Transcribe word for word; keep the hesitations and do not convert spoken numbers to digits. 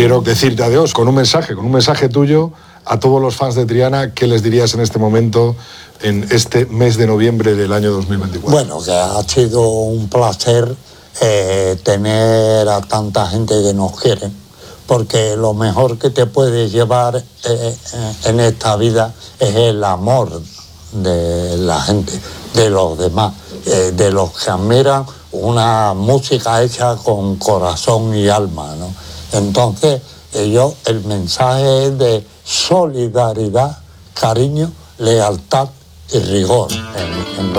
quiero decirte adiós con un mensaje, con un mensaje tuyo a todos los fans de Triana. ¿Qué les dirías en este momento, en este mes de noviembre del año dos mil veinticuatro? Bueno, que ha sido un placer eh, tener a tanta gente que nos quiere, porque lo mejor que te puede llevar eh, en esta vida es el amor de la gente, de los demás, eh, de los que admiran una música hecha con corazón y alma, ¿no? Entonces, yo, el mensaje es de solidaridad, cariño, lealtad y rigor en, en